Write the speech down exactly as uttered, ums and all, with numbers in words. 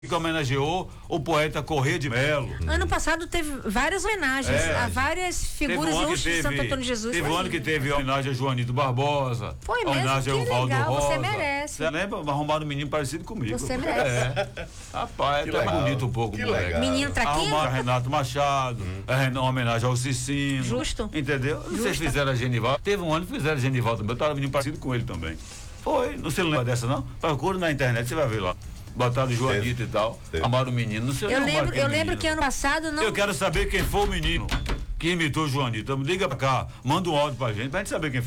que homenageou o poeta Corrêa de Melo. Ano passado teve várias homenagens É, a várias figuras um ilustres de Santo Antônio de Jesus. Teve um ano que teve homenagem a Joanito Barbosa. Foi mesmo? Homenagem ao Que Valdo legal, Rosa. você merece. Você lembra? Arrumaram um menino parecido comigo. Você merece. É. Rapaz, Que até legal. bonito um pouco, Que moleque. legal. Menino traquinho? Arrumaram Renato Machado, hum. uma homenagem ao Cicino. Justo. Entendeu? Justo. Vocês fizeram a Genival. Teve um ano que fizeram a Genival também. Eu tava menino parecido com ele também. Foi. Não se lembra dessa, não? Procura na internet, você vai ver lá. Botaram Joanito e tal. Teve. Amaram o menino. Não sei Eu não, lembro, aquele eu lembro menino. que ano passado não. Eu quero saber quem foi o menino que imitou o Joanito. Liga pra cá, manda um áudio pra gente, pra gente saber quem foi.